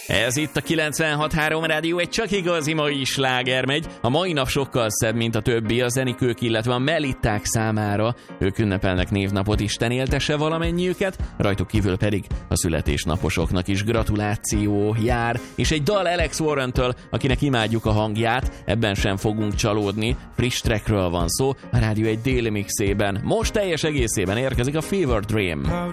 Ez itt a 96.3 Rádió, egy csak igazi mai sláger megy. A mai nap sokkal szebb, mint a többi, a zenikők, illetve a melitták számára. Ők ünnepelnek névnapot, Isten éltesse valamennyiüket, rajtuk kívül pedig a születésnaposoknak is gratuláció jár. És egy dal Alex Warrentől, akinek imádjuk a hangját, ebben sem fogunk csalódni. Friss trackről van szó, a rádió egy déli mixében. Most teljes egészében érkezik a Fever Dream.